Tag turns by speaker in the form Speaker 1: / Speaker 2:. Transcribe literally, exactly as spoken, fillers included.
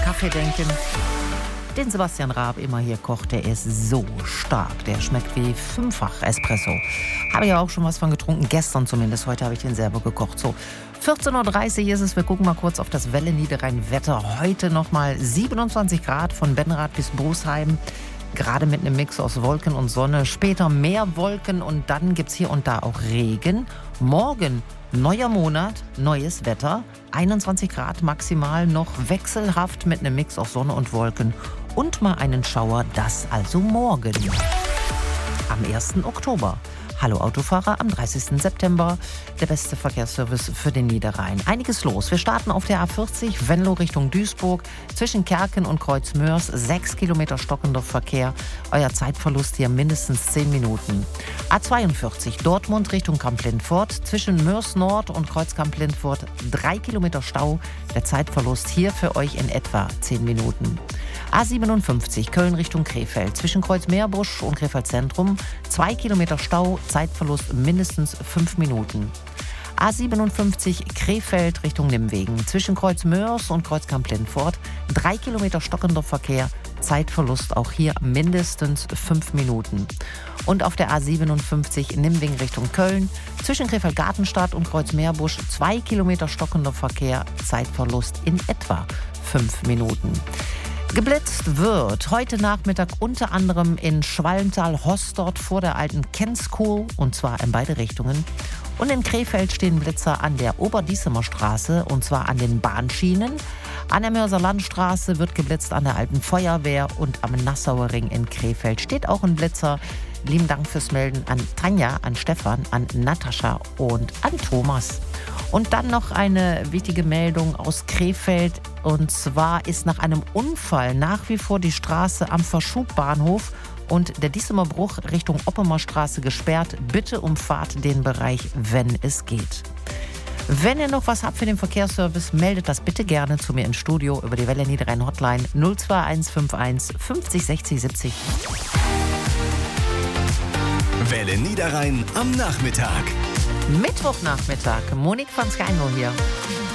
Speaker 1: Kaffee denken. Den Sebastian Raab immer hier kocht, der ist so stark. Der schmeckt wie fünffach Espresso. Habe ich ja auch schon was von getrunken, gestern zumindest. Heute habe ich den selber gekocht. So, vierzehn Uhr dreißig ist es. Wir gucken mal kurz auf das Welle Niederrhein-Wetter. Heute nochmal siebenundzwanzig Grad von Benrath bis Bosheim. Gerade mit einem Mix aus Wolken und Sonne. Später mehr Wolken und dann gibt es hier und da auch Regen. Morgen neuer Monat, neues Wetter. einundzwanzig Grad maximal, noch wechselhaft mit einem Mix aus Sonne und Wolken. Und mal einen Schauer, das also morgen. Am ersten Oktober. Hallo Autofahrer, am dreißigsten September, der beste Verkehrsservice für den Niederrhein. Einiges los. Wir starten auf der A vierzig, Venlo Richtung Duisburg, zwischen Kerken und Kreuzmörs, sechs Kilometer stockender Verkehr. Euer Zeitverlust hier mindestens zehn Minuten. A zweiundvierzig, Dortmund Richtung Kamp-Lintfort, zwischen Mörs Nord und Kreuz Kamp-Lintfort, drei Kilometer Stau. Der Zeitverlust hier für euch in etwa zehn Minuten. A siebenundfünfzig, Köln Richtung Krefeld, zwischen Kreuzmeerbusch und Krefeld Zentrum, zwei Kilometer Stau, Zeitverlust mindestens fünf Minuten. A siebenundfünfzig, Krefeld Richtung Nimwegen, zwischen Kreuzmörs und Kreuz Kamp-Lintfort, drei Kilometer stockender Verkehr, Zeitverlust auch hier mindestens fünf Minuten. Und auf der A siebenundfünfzig, Nimwegen Richtung Köln, zwischen Krefeld-Gartenstadt und Kreuzmeerbusch, zwei Kilometer stockender Verkehr, Zeitverlust in etwa fünf Minuten. Geblitzt wird heute Nachmittag unter anderem in Schwalmtal-Hostort vor der alten Kenskow, und zwar in beide Richtungen. Und in Krefeld stehen Blitzer an der Oberdiesemer Straße, und zwar an den Bahnschienen. An der Mörser Landstraße wird geblitzt an der alten Feuerwehr und am Nassauer Ring in Krefeld steht auch ein Blitzer. Lieben Dank fürs Melden an Tanja, an Stefan, an Natascha und an Thomas. Und dann noch eine wichtige Meldung aus Krefeld. Und zwar ist nach einem Unfall nach wie vor die Straße am Verschubbahnhof und der Diesemer Bruch Richtung Oppemer Straße gesperrt. Bitte umfahrt den Bereich, wenn es geht. Wenn ihr noch was habt für den Verkehrsservice, meldet das bitte gerne zu mir ins Studio über die Welle Niederrhein Hotline null zwei eins fünf eins fünfzig sechzig siebzig.
Speaker 2: Welle Niederrhein am Nachmittag.
Speaker 1: Mittwochnachmittag, Monique van Schijnel hier.